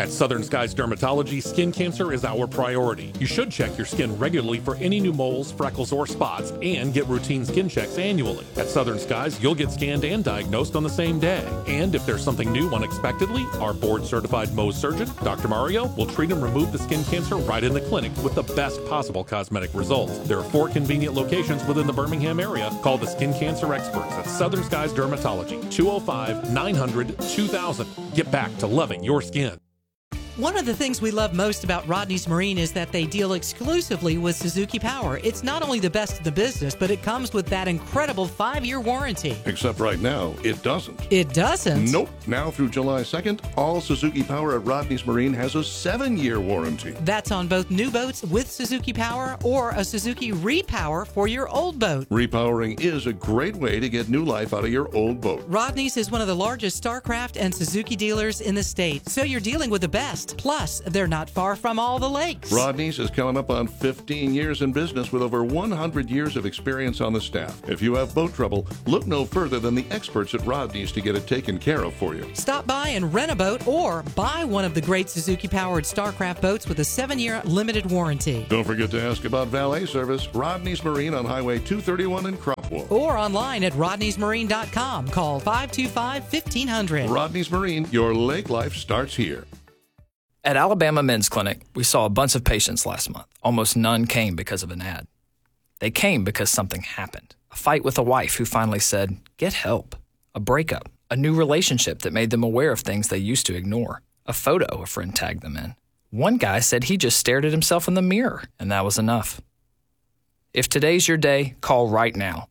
At Southern Skies Dermatology, skin cancer is our priority. You should check your skin regularly for any new moles, freckles, or spots, and get routine skin checks annually. At Southern Skies, you'll get scanned and diagnosed on the same day. And if there's something new unexpectedly, our board-certified Mohs surgeon, Dr. Mario, will treat and remove the skin cancer right in the clinic with the best possible cosmetic results. There are 4 convenient locations within the Birmingham area. Call the skin cancer experts at Southern Skies Dermatology, 205-900-2000. Get back to loving your skin. One of the things we love most about Rodney's Marine is that they deal exclusively with Suzuki Power. It's not only the best in the business, but it comes with that incredible 5-year warranty. Except right now, it doesn't. It doesn't? Nope. Now through July 2nd, all Suzuki Power at Rodney's Marine has a 7-year warranty. That's on both new boats with Suzuki Power or a Suzuki Repower for your old boat. Repowering is a great way to get new life out of your old boat. Rodney's is one of the largest StarCraft and Suzuki dealers in the state, so you're dealing with the best. Plus, they're not far from all the lakes. Rodney's is coming up on 15 years in business with over 100 years of experience on the staff. If you have boat trouble, look no further than the experts at Rodney's to get it taken care of for you. Stop by and rent a boat or buy one of the great Suzuki-powered StarCraft boats with a 7-year limited warranty. Don't forget to ask about valet service. Rodney's Marine on Highway 231 in Cropwell. Or online at rodneysmarine.com. Call 525-1500. Rodney's Marine, your lake life starts here. At Alabama Men's Clinic, we saw a bunch of patients last month. Almost none came because of an ad. They came because something happened. A fight with a wife who finally said, get help. A breakup. A new relationship that made them aware of things they used to ignore. A photo a friend tagged them in. One guy said he just stared at himself in the mirror, and that was enough. If today's your day, call right now.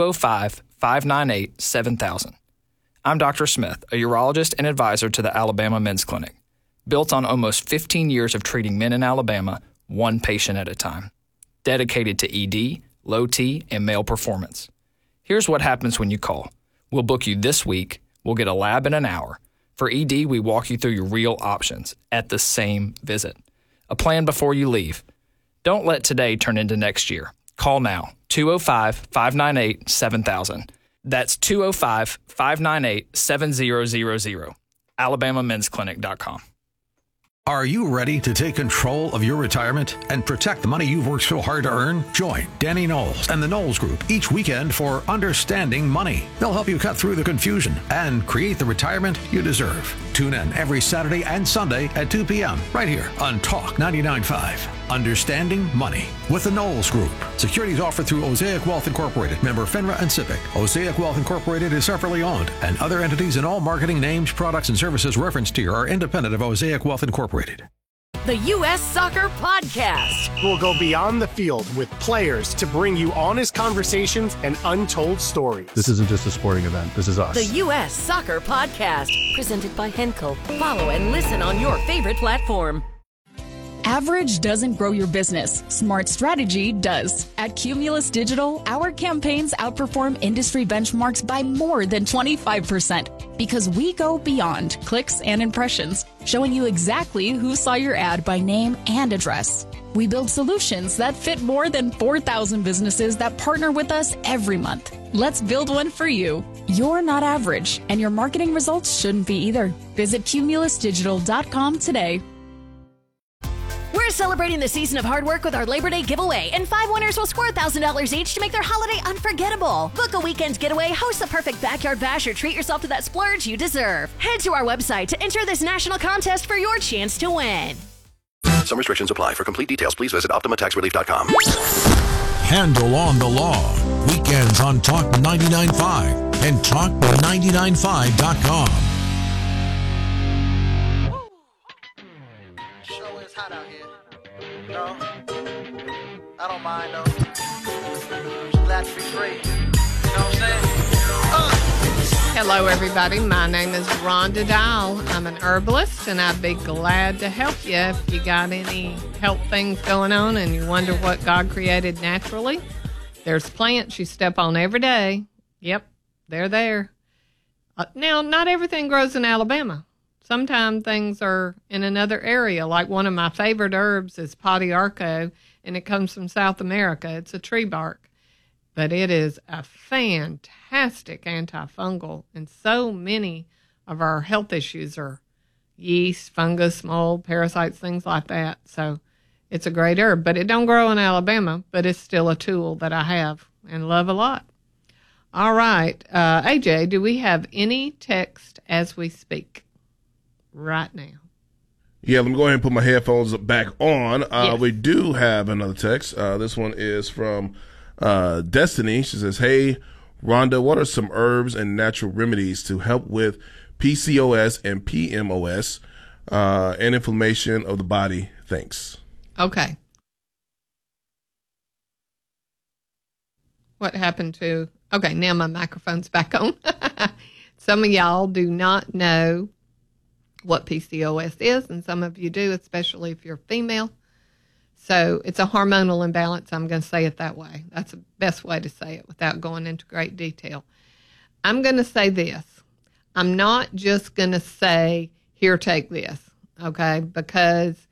205-598-7000. I'm Dr. Smith, a urologist and advisor to the Alabama Men's Clinic. Built on almost 15 years of treating men in Alabama, one patient at a time. Dedicated to ED, low T, and male performance. Here's what happens when you call. We'll book you this week. We'll get a lab in an hour. For ED, we walk you through your real options at the same visit. A plan before you leave. Don't let today turn into next year. Call now. 205-598-7000. That's 205-598-7000. AlabamaMen'sClinic.com. Are you ready to take control of your retirement and protect the money you've worked so hard to earn? Join Danny Knowles and the Knowles Group each weekend for Understanding Money. They'll help you cut through the confusion and create the retirement you deserve. Tune in every Saturday and Sunday at 2 p.m. right here on Talk 99.5. Understanding Money with the Knowles Group. Securities offered through Osaic Wealth Incorporated, member FINRA and SIPC. Osaic Wealth Incorporated is separately owned, and other entities and all marketing names, products, and services referenced here are independent of Osaic Wealth Incorporated. The U.S. Soccer Podcast. We'll go beyond the field with players to bring you honest conversations and untold stories. This isn't just a sporting event. This is us. The U.S. Soccer Podcast. Presented by Henkel. Follow and listen on your favorite platform. Average doesn't grow your business. Smart strategy does. At Cumulus Digital, our campaigns outperform industry benchmarks by more than 25% because we go beyond clicks and impressions, showing you exactly who saw your ad by name and address. We build solutions that fit more than 4,000 businesses that partner with us every month. Let's build one for you. You're not average, and your marketing results shouldn't be either. Visit cumulusdigital.com today. We're celebrating the season of hard work with our Labor Day giveaway, and 5 winners will score $1,000 each to make their holiday unforgettable. Book a weekend getaway, host the perfect backyard bash, or treat yourself to that splurge you deserve. Head to our website to enter this national contest for your chance to win. Some restrictions apply. For complete details, please visit OptimaTaxRelief.com. Handle on the Law. Weekends on Talk 99.5 and Talk995.com. No, I don't mind though. Glad to be free. You know what I'm saying? Hello, everybody. My name is Rhonda Dial. I'm an herbalist, and I'd be glad to help you if you got any health things going on and you wonder what God created naturally. There's plants you step on every day. Yep, they're there. Now, not everything grows in Alabama. Sometimes things are in another area. Like one of my favorite herbs is Podiarco, and it comes from South America. It's a tree bark, but it is a fantastic antifungal, and so many of our health issues are yeast, fungus, mold, parasites, things like that. So it's a great herb, but it don't grow in Alabama, but it's still a tool that I have and love a lot. All right. AJ, do we have any text as we speak right now? Yeah, let me go ahead and put my headphones back on. Yes. We do have another text. This one is from Destiny. She says, "Hey, Rhonda, what are some herbs and natural remedies to help with PCOS and PMOS and inflammation of the body? Thanks." Okay. What happened to... Okay, now my microphone's back on. Some of y'all do not know what PCOS is, and some of you do, especially if you're female. So it's a hormonal imbalance. I'm going to say it that way. That's the best way to say it without going into great detail. I'm going to say this. I'm not just going to say, here, take this, okay? Because,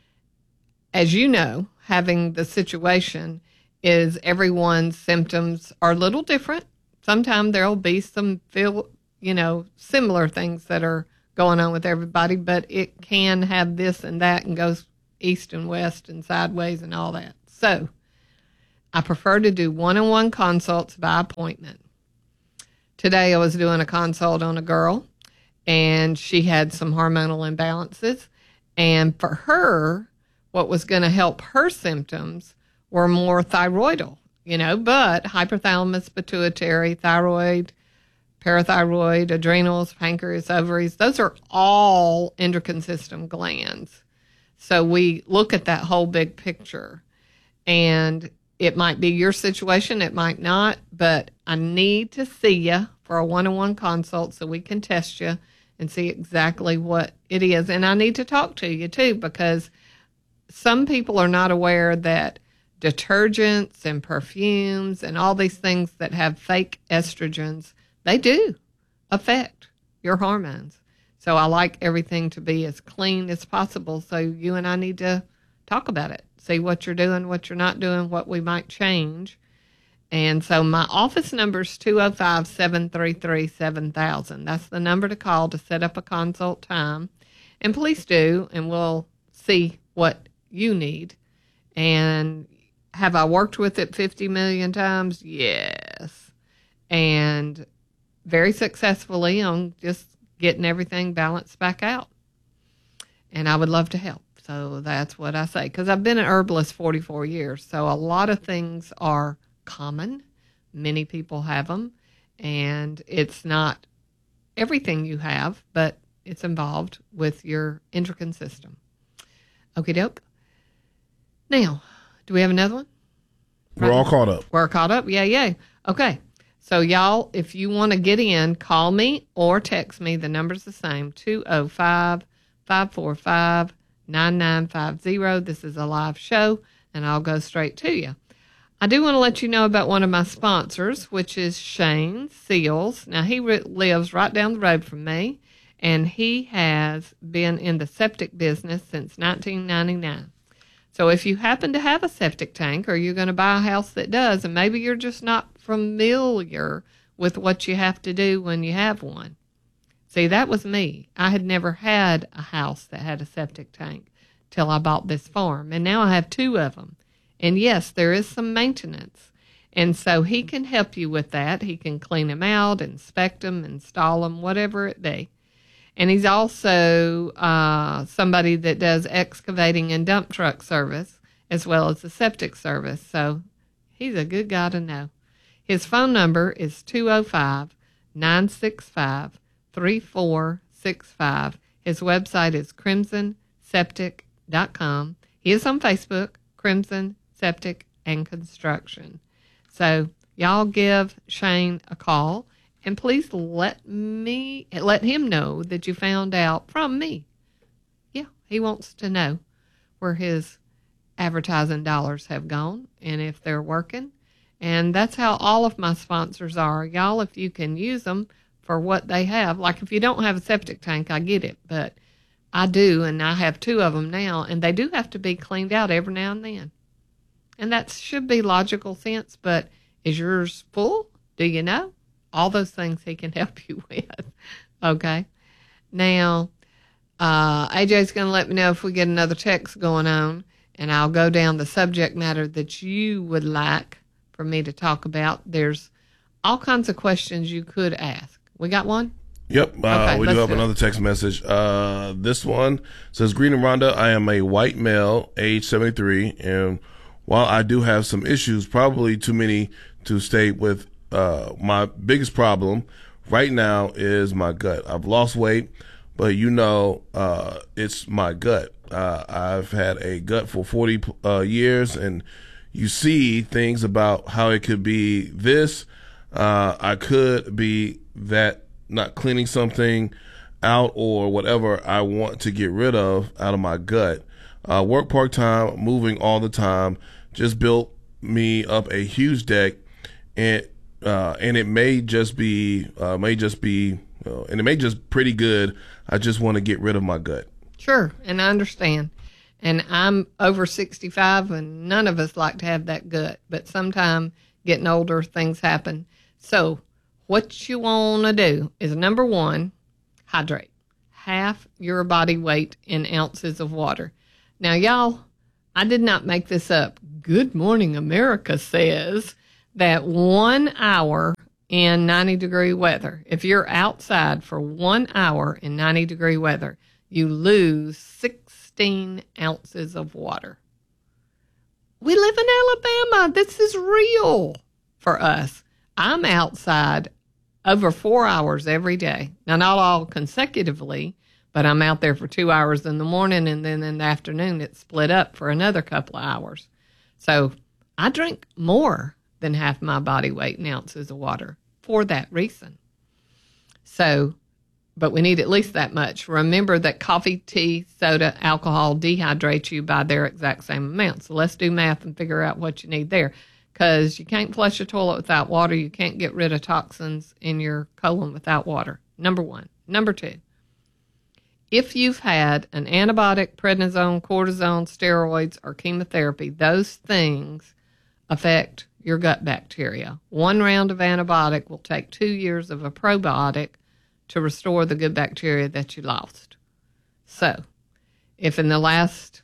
as you know, having the situation is everyone's symptoms are a little different. Sometimes there'll be some similar things that are going on with everybody, but it can have this and that and goes east and west and sideways and all that. So I prefer to do one-on-one consults by appointment. Today I was doing a consult on a girl, and she had some hormonal imbalances. And for her, what was going to help her symptoms were more thyroidal, but hypothalamus, pituitary, thyroid, parathyroid, adrenals, pancreas, ovaries, those are all endocrine system glands. So we look at that whole big picture, and it might be your situation, it might not, but I need to see you for a one-on-one consult so we can test you and see exactly what it is. And I need to talk to you too, because some people are not aware that detergents and perfumes and all these things that have fake estrogens, they do affect your hormones. So I like everything to be as clean as possible. So you and I need to talk about it, see what you're doing, what you're not doing, what we might change. And so my office number is 205-733-7000. That's the number to call to set up a consult time. And please do, and we'll see what you need. And have I worked with it 50 million times? Yes. And very successfully on just getting everything balanced back out. And I would love to help. So that's what I say. Because I've been an herbalist 44 years. So a lot of things are common. Many people have them. And it's not everything you have, but it's involved with your endocrine system. Okie doke. Now, do we have another one? We're all caught up. We're caught up? Yeah. Okay. So, y'all, if you want to get in, call me or text me. The number's the same, 205-545-9950. This is a live show, and I'll go straight to you. I do want to let you know about one of my sponsors, which is Shane Seals. Now, he lives right down the road from me, and he has been in the septic business since 1999. So if you happen to have a septic tank, or you're going to buy a house that does, and maybe you're just not familiar with what you have to do when you have one. See, that was me. I had never had a house that had a septic tank till I bought this farm, and now I have 2 of them. And yes, there is some maintenance. And so he can help you with that. He can clean them out, inspect them, install them, whatever it be. And he's also somebody that does excavating and dump truck service, as well as the septic service. So he's a good guy to know. His phone number is 205-965-3465. His website is crimsonseptic.com. He is on Facebook, Crimson Septic and Construction. So y'all give Shane a call. And please let him know that you found out from me. Yeah, he wants to know where his advertising dollars have gone and if they're working. And that's how all of my sponsors are. Y'all, if you can use them for what they have. Like if you don't have a septic tank, I get it. But I do, and I have 2 of them now. And they do have to be cleaned out every now and then. And that should be logical sense. But is yours full? Do you know? All those things he can help you with. Okay. Now, AJ's going to let me know if we get another text going on, and I'll go down the subject matter that you would like for me to talk about. There's all kinds of questions you could ask. We got one? Yep. Okay, we do have another text message. This one says, "Greeting, Rhonda. I am a white male, age 73, and while I do have some issues, probably too many to state with, my biggest problem right now is my gut. I've lost weight, but it's my gut. I've had a gut for 40 years, and you see things about how it could be this. I could be that, not cleaning something out or whatever I want to get rid of out of my gut. Work part-time, moving all the time, just built me up a huge deck, and it may just be pretty good. I just want to get rid of my gut." Sure, and I understand. And I'm over 65, and none of us like to have that gut. But sometimes getting older, things happen. So what you want to do is, number one, hydrate. Half your body weight in ounces of water. Now, y'all, I did not make this up. Good Morning America says that 1 hour in 90-degree weather, if you're outside for 1 hour in 90-degree weather, you lose 16 ounces of water. We live in Alabama. This is real for us. I'm outside over 4 hours every day. Now, not all consecutively, but I'm out there for 2 hours in the morning, and then in the afternoon it's split up for another couple of hours. So I drink more than half my body weight in ounces of water for that reason. So, but we need at least that much. Remember that coffee, tea, soda, alcohol dehydrate you by their exact same amount. So let's do math and figure out what you need there. Because you can't flush a toilet without water. You can't get rid of toxins in your colon without water. Number one. Number two, if you've had an antibiotic, prednisone, cortisone, steroids, or chemotherapy, those things affect your gut bacteria. One round of antibiotic will take 2 years of a probiotic to restore the good bacteria that you lost. So, if in the last,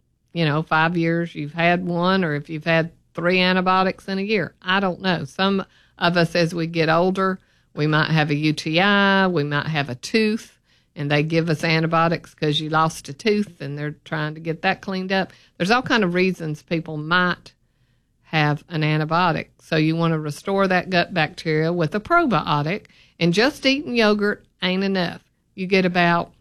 5 years you've had one, or if you've had 3 antibiotics in a year, I don't know. Some of us, as we get older, we might have a UTI, we might have a tooth, and they give us antibiotics because you lost a tooth and they're trying to get that cleaned up. There's all kind of reasons people might have an antibiotic. So you want to restore that gut bacteria with a probiotic, and just eating yogurt ain't enough. You get about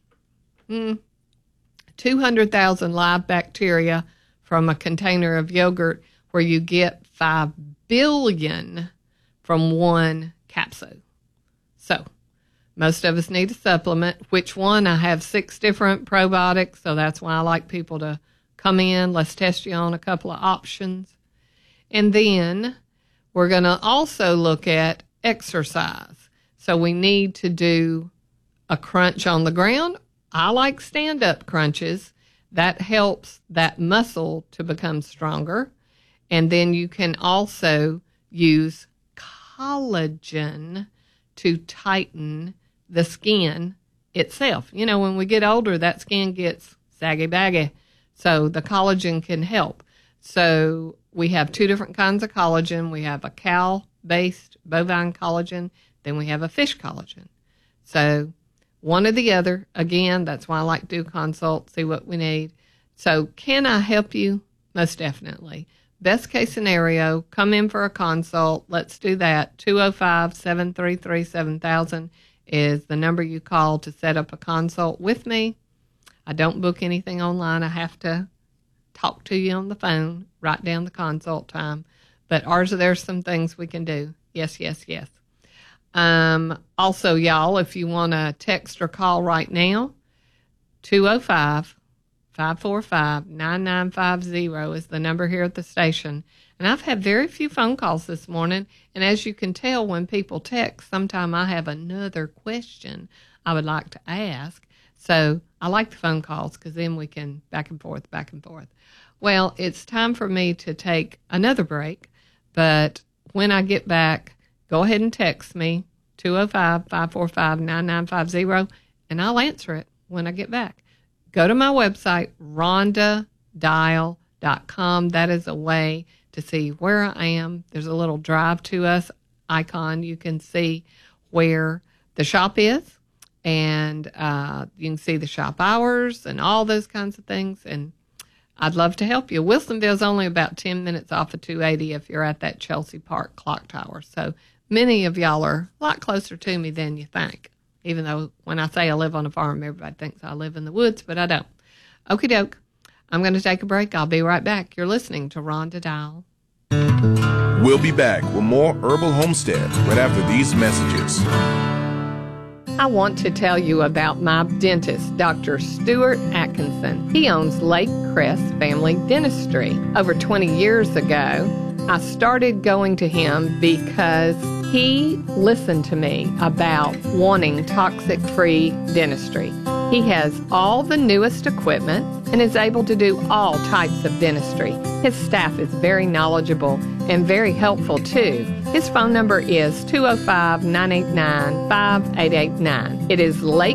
200,000 live bacteria from a container of yogurt, where you get 5 billion from one capsule. So most of us need a supplement. Which one? I have 6 different probiotics, so that's why I like people to come in. Let's test you on a couple of options. And then we're going to also look at exercise. So we need to do a crunch on the ground. I like stand-up crunches. That helps that muscle to become stronger. And then you can also use collagen to tighten the skin itself. When we get older, that skin gets saggy-baggy. So the collagen can help. So we have 2 different kinds of collagen. We have a cow-based bovine collagen. Then we have a fish collagen. So one or the other. Again, that's why I like to do consult, see what we need. So can I help you? Most definitely. Best case scenario, come in for a consult. Let's do that. 205-733-7000 is the number you call to set up a consult with me. I don't book anything online. I have to talk to you on the phone, write down the consult time. But there's some things we can do. Yes, yes, yes. Also, y'all, if you want to text or call right now, 205-545-9950 is the number here at the station. And I've had very few phone calls this morning. And as you can tell, when people text, sometime I have another question I would like to ask. So I like the phone calls because then we can back and forth. Well, it's time for me to take another break. But when I get back, go ahead and text me, 205-545-9950, and I'll answer it when I get back. go to my website, rhondadial.com. That is a way to see where I am. There's a little drive to us icon. You can see where the shop is, and you can see the shop hours and all those kinds of things. And I'd love to help you. Wilsonville's only about 10 minutes off of 280 if you're at that Chelsea Park clock tower. So many of y'all are a lot closer to me than you think. Even though when I say I live on a farm, everybody thinks I live in the woods, but I don't. Okie doke. I'm going to take a break. I'll be right back. You're listening to Rhonda Dial. We'll be back with more Herbal Homestead right after these messages. I want to tell you about my dentist, Dr. Stuart Atkinson. He owns Lake Crest Family Dentistry. Over 20 years ago, I started going to him because he listened to me about wanting toxic-free dentistry. He has all the newest equipment and is able to do all types of dentistry. His staff is very knowledgeable and very helpful too. His phone number is 205-989-5889. It is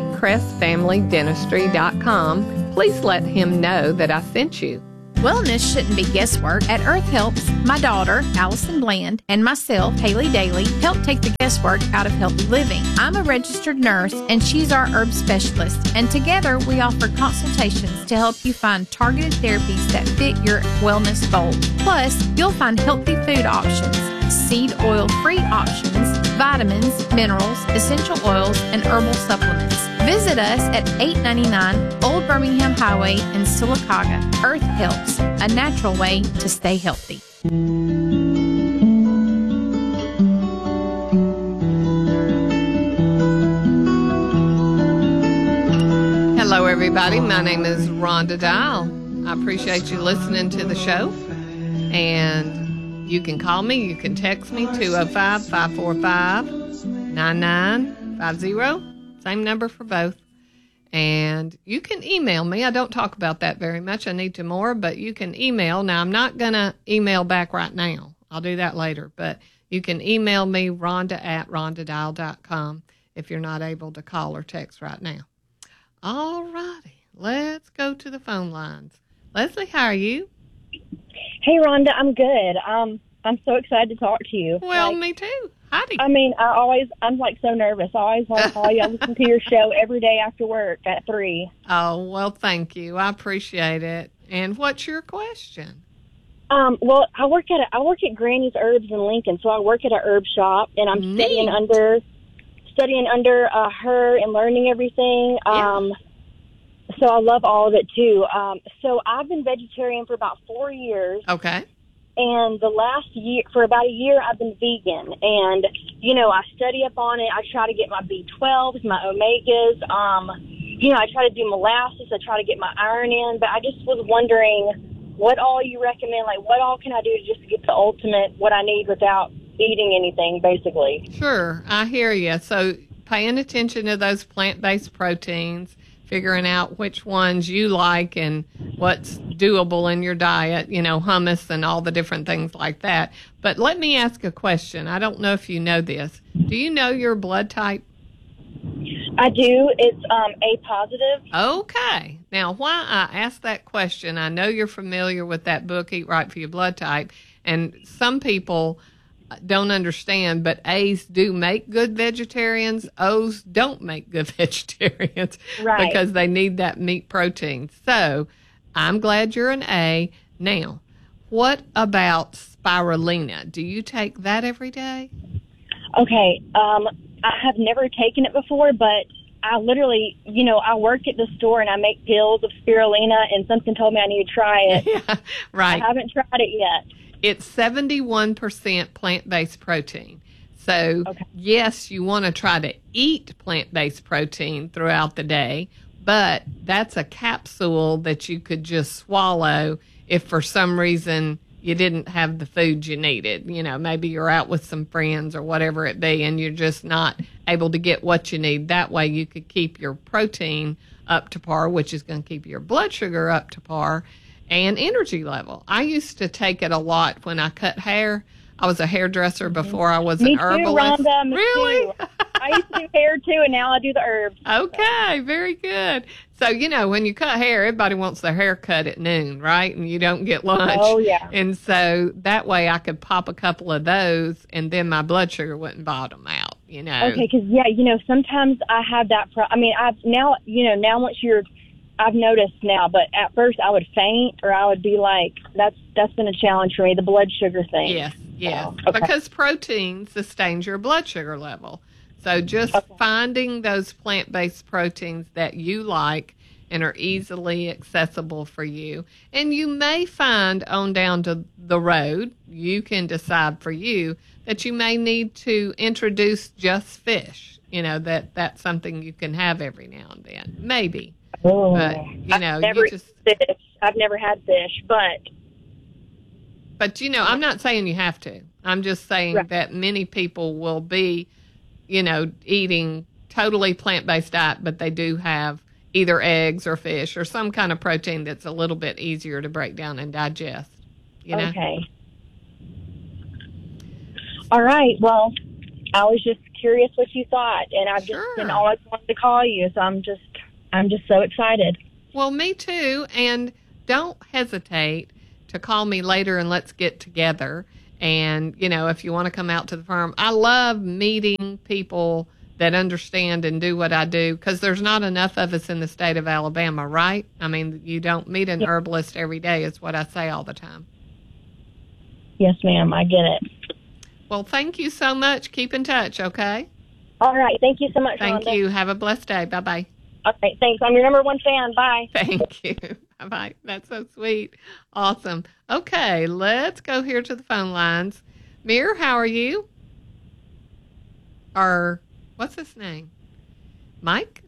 lakecrestfamilydentistry.com. Please let him know that I sent you. Wellness shouldn't be guesswork. At Earth Helps, my daughter, Allison Bland, and myself, Haley Daly, help take the guesswork out of healthy living. I'm a registered nurse, and she's our herb specialist, and together we offer consultations to help you find targeted therapies that fit your wellness goals. Plus, you'll find healthy food options, seed oil-free options, vitamins, minerals, essential oils, and herbal supplements. Visit us at 899 Old Birmingham Highway in Sylacauga. Earth Helps, a natural way to stay healthy. Hello, everybody. My name is Rhonda Dial. I appreciate you listening to the show. And you can call me. You can text me, 205-545-9950. Same number for both. And you can email me. I don't talk about that very much. I need to more, but you can email. Now, I'm not going to email back right now. I'll do that later. But you can email me, rhonda@rhondadial.com, if you're not able to call or text right now. All righty. Let's go to the phone lines. Leslie, how are you? Hey, Rhonda, I'm good. I'm so excited to talk to you. Well, me too. Howdy. I mean, I'm like so nervous. I always want to call you. I listen to your show every day after work at 3. Oh, well, thank you. I appreciate it. And what's your question? Well, I work at Granny's Herbs in Lincoln, so I work at a herb shop, and I'm studying under her and learning everything. Yeah. So I love all of it too. So I've been vegetarian for about 4 years. Okay. And the last year, for about a year, I've been vegan. And, I study up on it. I try to get my B12s, my omegas. I try to do molasses. I try to get my iron in. But I just was wondering what all you recommend. Like, what all can I do to just get the ultimate, what I need without eating anything, basically? Sure. I hear you. So paying attention to those plant-based proteins, figuring out which ones you like and what's doable in your diet, hummus and all the different things like that. But let me ask a question. I don't know if you know this. Do you know your blood type? I do. It's A positive. Okay. Now, why I asked that question, I know you're familiar with that book, Eat Right for Your Blood Type, and some people don't understand, but A's do make good vegetarians. O's don't make good vegetarians, right, because they need that meat protein. So I'm glad you're an A. Now, what about spirulina? Do you take that every day? Okay. I have never taken it before, but I literally, I work at the store and I make pills of spirulina, and something told me I need to try it. Yeah, right. I haven't tried it yet. It's 71% plant-based protein. So, yes, you want to try to eat plant-based protein throughout the day, but that's a capsule that you could just swallow if for some reason you didn't have the food you needed. Maybe you're out with some friends or whatever it be, and you're just not able to get what you need. That way you could keep your protein up to par, which is going to keep your blood sugar up to par, and energy level. I used to take it a lot when I cut hair. I was a hairdresser before I was Me an too, herbalist. Rhonda, me Really? too. I used to do hair too, and now I do the herbs. Okay, very good. So, when you cut hair, everybody wants their hair cut at noon, right? And you don't get lunch. Oh, yeah. And so that way I could pop a couple of those, and then my blood sugar wouldn't bottom out, Okay, because, sometimes I have that I've noticed now, but at first I would faint, or I would be like, that's been a challenge for me, the blood sugar thing. Yes. So, okay. Because protein sustains your blood sugar level. So just finding those plant-based proteins that you like and are easily accessible for you. And you may find on down to the road, you can decide for you that you may need to introduce just fish. That's something you can have every now and then. Maybe. Oh, but, I've never had fish, but I'm not saying you have to. I'm just saying that many people will be, eating totally plant-based diet, but they do have either eggs or fish or some kind of protein that's a little bit easier to break down and digest. Okay. All right. Well, I was just curious what you thought, and I've just been always wanted to call you, so I'm just so excited. Well, me too. And don't hesitate to call me later and let's get together. And, if you want to come out to the farm, I love meeting people that understand and do what I do, because there's not enough of us in the state of Alabama, right? I mean, you don't meet an herbalist every day is what I say all the time. Yes, ma'am. I get it. Well, thank you so much. Keep in touch, okay? All right. Thank you so much, Thank Rhonda. you. Have a blessed day. Bye-bye. All right. Thanks. I'm your number one fan. Bye. Thank you. Bye-bye. That's so sweet. Awesome. Okay, let's go here to the phone lines. Mir, how are you? Or what's his name? Mike?